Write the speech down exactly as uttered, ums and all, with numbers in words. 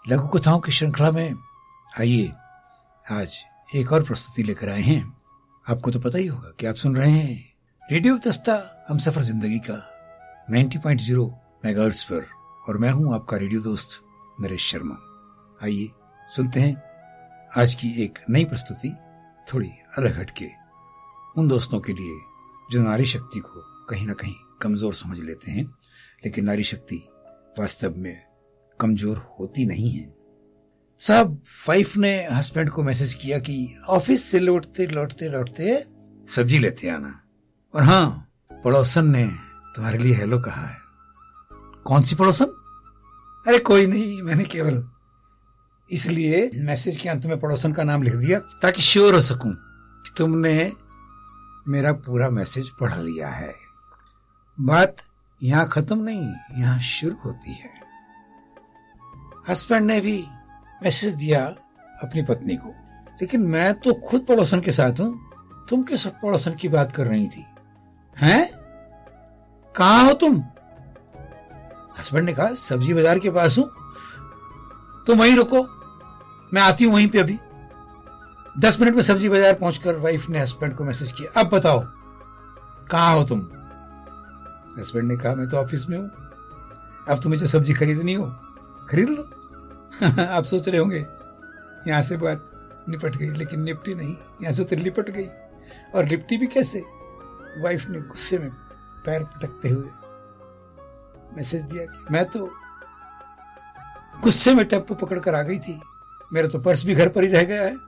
लघु कथाओं की श्रृंखला में आइए आज एक और प्रस्तुति लेकर आए हैं। आपको तो पता ही होगा कि आप सुन रहे हैं रेडियो दस्ता हम सफर जिंदगी का नब्बे पॉइंट शून्य मेगाहर्ट्ज पर, और मैं हूं आपका रेडियो दोस्त नरेश शर्मा। आइए सुनते हैं आज की एक नई प्रस्तुति, थोड़ी अलग हटके, उन दोस्तों के लिए जो नारी शक्ति को कहीं ना कहीं कमजोर समझ लेते हैं, लेकिन नारी शक्ति वास्तव में कमजोर होती नहीं है। साहब, वाइफ ने हस्बैंड को मैसेज किया कि ऑफिस से लौटते लौटते लौटते सब्जी लेते आना, और हाँ, पड़ोसन ने तुम्हारे लिए हेलो कहा है। कौन सी पड़ोसन? अरे कोई नहीं, मैंने केवल इसलिए मैसेज के अंत में पड़ोसन का नाम लिख दिया ताकि श्योर हो सकूं कि तुमने मेरा पूरा मैसेज पढ़ लिया है। बात यहां खत्म नहीं, यहां शुरू होती है। हस्बैंड ने भी मैसेज दिया अपनी पत्नी को, लेकिन मैं तो खुद पड़ोसन के साथ हूं, तुम किस पड़ोसन की बात कर रही थी? हैं? कहां हो तुम? हस्बैंड ने कहा, सब्जी बाजार के पास हूं, तुम वहीं रुको, मैं आती हूं वहीं पे अभी। दस मिनट में सब्जी बाजार पहुंचकर वाइफ ने हस्बैंड को मैसेज किया, अब बताओ कहां हो तुम? हस्बैंड ने कहा, मैं तो ऑफिस में हूं, अब तुम्हें जो सब्जी खरीदनी हो खरीद लो। आप सोच रहे होंगे यहां से बात निपट गई, लेकिन निपटी नहीं, यहां से तो लिपट गई। और लिपटी भी कैसे? वाइफ ने गुस्से में पैर पटकते हुए मैसेज दिया कि मैं तो गुस्से में टेम्पो पकड़ कर आ गई थी, मेरा तो पर्स भी घर पर ही रह गया है,